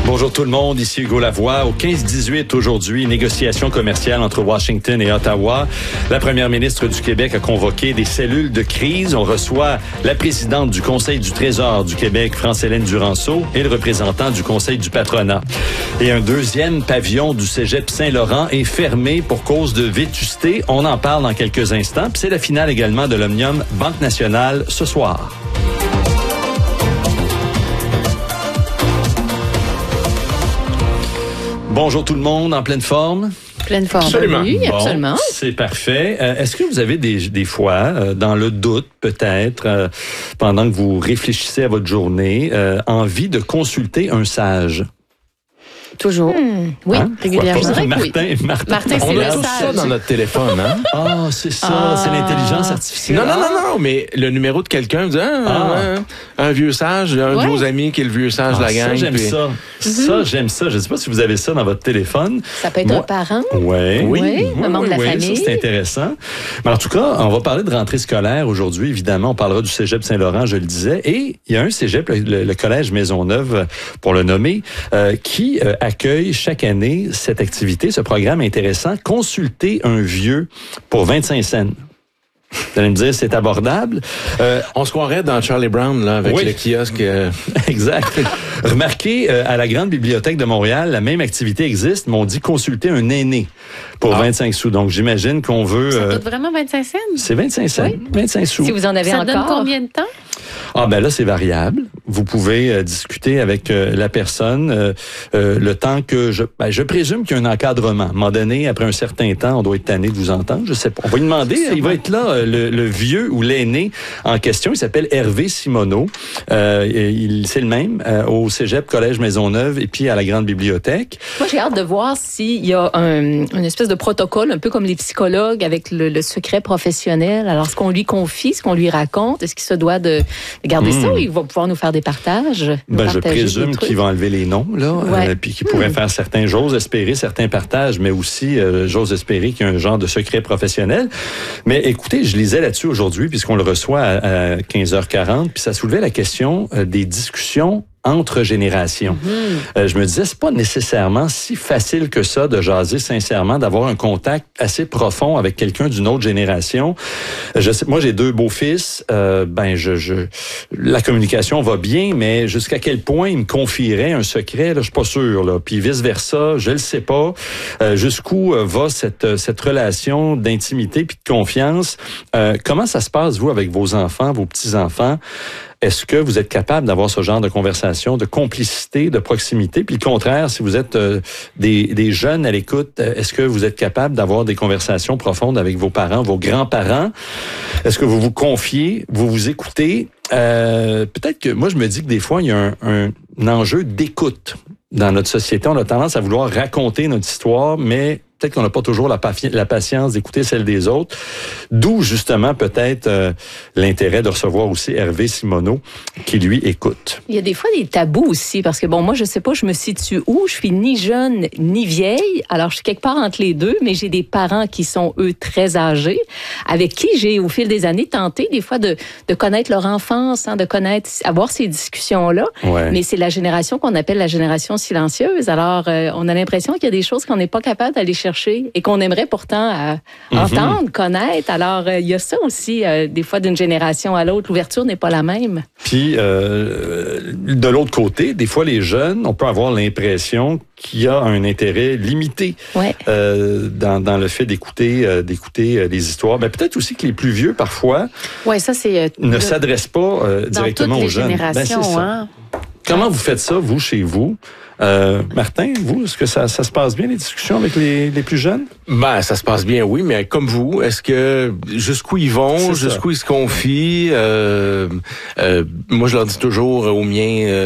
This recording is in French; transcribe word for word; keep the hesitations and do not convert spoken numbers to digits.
Bonjour tout le monde, ici Hugo Lavoie. Au quinze dix-huit aujourd'hui, négociations commerciales entre Washington et Ottawa. La première ministre du Québec a convoqué des cellules de crise. On reçoit la présidente du Conseil du Trésor du Québec, France-Hélène Duranceau, et le représentant du Conseil du patronat. Et un deuxième pavillon du Cégep Saint-Laurent est fermé pour cause de vétusté. On en parle dans quelques instants. Puis c'est la finale également de l'Omnium Banque Nationale ce soir. Bonjour tout le monde, en pleine forme? Pleine forme. Absolument. Oui, bon, absolument. C'est parfait. Euh, est-ce que vous avez des, des fois, euh, dans le doute peut-être, euh, pendant que vous réfléchissez à votre journée, euh, envie de consulter un sage? Toujours. Mmh. Oui, Hein? régulièrement. Martin, Oui. Martin, Martin, Martin, c'est On le a tous sage. ça dans notre téléphone, hein? Ah, c'est ça, Ah. c'est l'intelligence artificielle. Non, non, non, non, mais le numéro de quelqu'un dit ah, Ah. un, un vieux sage, un Ouais. de vos amis qui est le vieux sage Ah, de la gang. ça, j'aime puis- ça. Ça, j'aime ça. Je ne sais pas si vous avez ça dans votre téléphone. Ça peut être Moi- un parent. Ouais. Oui, un membre de la oui, famille. Ça, c'est intéressant. Mais en tout cas, on va parler de rentrée scolaire aujourd'hui. Évidemment, on parlera du Cégep Saint-Laurent, je le disais. Et il y a un Cégep, le, le- le Collège Maisonneuve, pour le nommer, euh, qui euh, accueille chaque année cette activité, ce programme intéressant, Consulter un vieux pour vingt-cinq cents. Vous allez me dire, c'est abordable. Euh, On se croirait dans Charlie Brown, là, avec Oui. le kiosque. euh, Exact. Remarquez, euh, à la Grande Bibliothèque de Montréal, la même activité existe, mais on dit consulter un aîné pour Ah. vingt-cinq sous. Donc, j'imagine qu'on veut... Ça euh, coûte vraiment vingt-cinq cents. c'est vingt-cinq cents. Oui. vingt-cinq sous. Si vous en avez Ça encore. donne combien de temps? Ah ben là, c'est variable. Vous pouvez euh, discuter avec euh, la personne euh, euh, le temps que... Je, ben, je présume qu'il y a un encadrement. À un moment donné, après un certain temps, on doit être tanné de vous entendre. Je sais pas. On va lui demander. Il va être là, euh, le, le vieux ou l'aîné en question. Il s'appelle Hervé Simoneau. Euh, il, c'est le même euh, au Cégep Collège Maisonneuve et puis à la Grande Bibliothèque. Moi, j'ai hâte de voir s'il y a un, une espèce de protocole, un peu comme les psychologues avec le, le secret professionnel. Alors, ce qu'on lui confie, ce qu'on lui raconte, est-ce qu'il se doit de, de garder Mmh. ça ou il va pouvoir nous faire des partages? nous Ben, je partager présume des trucs? qu'il va enlever les noms, là, Ouais. euh, puis qu'il pourrait Hmm. faire certains, j'ose espérer certains partages, mais aussi, euh, j'ose espérer qu'il y a un genre de secret professionnel. Mais écoutez, je lisais là-dessus aujourd'hui, puisqu'on le reçoit à, à quinze heures quarante, puis ça soulevait la question euh, des discussions entre générations. Mm-hmm. Euh, je me disais, c'est pas nécessairement si facile que ça de jaser sincèrement, d'avoir un contact assez profond avec quelqu'un d'une autre génération. Je sais, moi, j'ai deux beaux-fils. Euh, ben, je, je, la communication va bien, mais jusqu'à quel point ils me confieraient un secret, là, je suis pas sûr. Là. Puis vice versa, je le sais pas. Euh, jusqu'où euh, va cette cette relation d'intimité puis de confiance. Euh, comment ça se passe vous avec vos enfants, vos petits enfants? Est-ce que vous êtes capable d'avoir ce genre de conversation, de complicité, de proximité? Puis le contraire, si vous êtes euh, des, des jeunes à l'écoute, euh, est-ce que vous êtes capable d'avoir des conversations profondes avec vos parents, vos grands-parents? Est-ce que vous vous confiez, vous vous écoutez? Euh, peut-être que moi, je me dis que des fois, il y a un, un, un enjeu d'écoute dans notre société. On a tendance à vouloir raconter notre histoire, mais peut-être qu'on n'a pas toujours la, pafi- la patience d'écouter celle des autres. D'où, justement, peut-être euh, l'intérêt de recevoir aussi Hervé Simoneau, qui, lui, écoute. Il y a des fois des tabous aussi, parce que bon, moi, je sais pas, je me situe où. Je suis ni jeune, ni vieille. Alors, je suis quelque part entre les deux, mais j'ai des parents qui sont, eux, très âgés, avec qui j'ai, au fil des années, tenté, des fois, de, de connaître leur enfance, hein, de connaître, avoir ces discussions-là. Ouais. Mais c'est la génération qu'on appelle la génération silencieuse. Alors, euh, on a l'impression qu'il y a des choses qu'on n'est pas capable d'aller chercher et qu'on aimerait pourtant euh, Mhm. entendre, connaître. Alors, euh, il y a ça aussi, euh, des fois, d'une génération à l'autre. L'ouverture n'est pas la même. Puis, euh, de l'autre côté, des fois, les jeunes, on peut avoir l'impression qu'il y a un intérêt limité Ouais. euh, dans, dans le fait d'écouter euh, d'écouter euh, les histoires. Mais peut-être aussi que les plus vieux, parfois, Oui, ça, c'est euh, ne de- s'adressent pas euh, dans directement toutes les aux jeunes. Ben, c'est générations. ça. Hein? Comment vous faites ça, vous, chez vous? Euh, Martin, vous, est-ce que ça, ça se passe bien, les discussions avec les, les plus jeunes? Ben, ça se passe bien, oui, mais comme vous, est-ce que jusqu'où ils vont, C'est ça. jusqu'où ils se confient? Euh, euh, moi, je leur dis toujours aux miens, euh,